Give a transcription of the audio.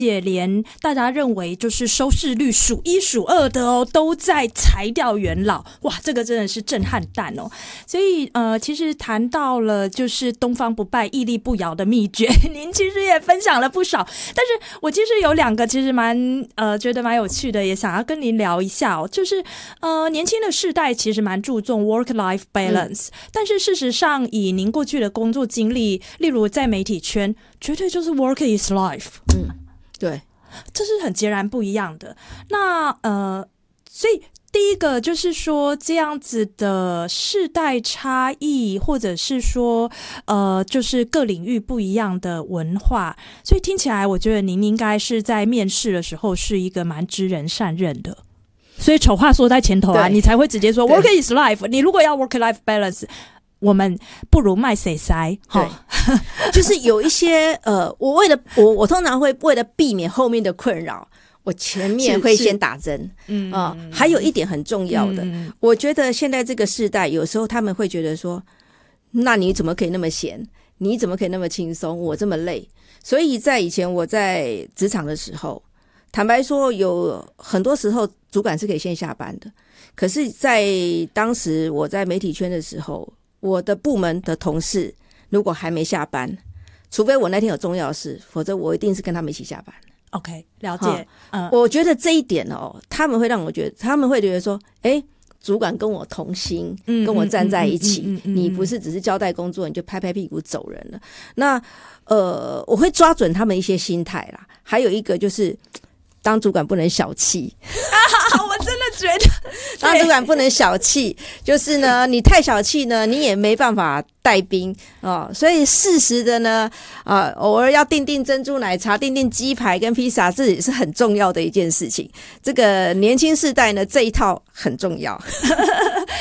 也连大家认为就是收视率数一数二的哦，都在裁掉元老，哇，这个真的是震撼弹哦。所以其实谈到了就是东方不败、屹立不摇的秘诀，您其实也分享了不少。但是我其实有2个其实觉得蛮有趣的，也想要跟您聊一下哦。就是年轻的世代其实蛮注重 work-life balance，但是事实上以您过去的工作经历，例如在媒体圈，绝对就是 work is life。 对， 这是很截然不一样的。那所以第一个就是说这样子的世代差异，或者是说就是各领域不一样的文化，所以听起来我觉得您应该是在面试的时候是一个蛮知人善任的。所以丑话说在前头啊，你才会直接说 work is life。你如果要 work-life balance，我们不如卖谁塞， 对，就是有一些我通常会为了避免后面的困扰，我前面会先打针。还有一点很重要的，我觉得现在这个世代有时候他们会觉得说，那你怎么可以那么闲？你怎么可以那么轻松？我这么累。所以在以前我在职场的时候，坦白说有很多时候主管是可以先下班的，可是在当时我在媒体圈的时候，我的部门的同事如果还没下班，除非我那天有重要的事，否则我一定是跟他们一起下班。 OK， 了解。 我觉得这一点他们会让我觉得，他们会觉得说，主管跟我同心，跟我站在一起，你不是只是交代工作你就拍拍屁股走人了。那我会抓准他们一些心态啦。还有一个就是当主管不能小气。 我真的觉得当主管不能小气，就是呢，你太小气呢，你也没办法带兵所以适时的呢，偶尔要订珍珠奶茶、订鸡排跟披萨，这也是很重要的一件事情。这个年轻世代呢，这一套很重要。